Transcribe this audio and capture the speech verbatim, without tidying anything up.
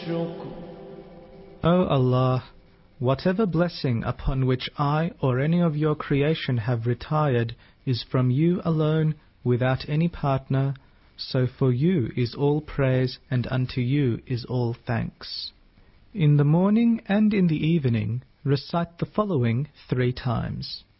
الشكر. O Allah, whatever blessing upon which I or any of your creation have retired is from you alone, without any partner, so for you is all praise and unto you is all thanks. In the morning and in the evening, recite the following three times.